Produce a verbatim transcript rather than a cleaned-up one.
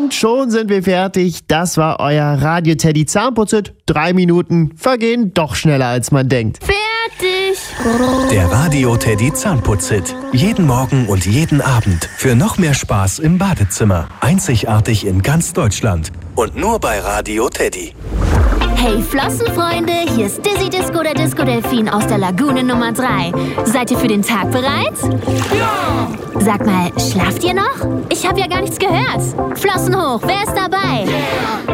Und schon sind wir fertig. Das war euer Radio Teddy Zahnputzit. Drei Minuten vergehen doch schneller, als man denkt. Fertig. Der Radio Teddy Zahnputzit. Jeden Morgen und jeden Abend. Für noch mehr Spaß im Badezimmer. Einzigartig in ganz Deutschland. Und nur bei Radio Teddy. Hey Flossenfreunde, hier ist Dizzy Disco, der Disco Delfin aus der Lagune Nummer drei. Seid ihr für den Tag bereit? Ja! Sag mal, schlaft ihr noch? Ich habe ja gar nichts gehört. Flossen hoch, wer ist dabei? Yeah.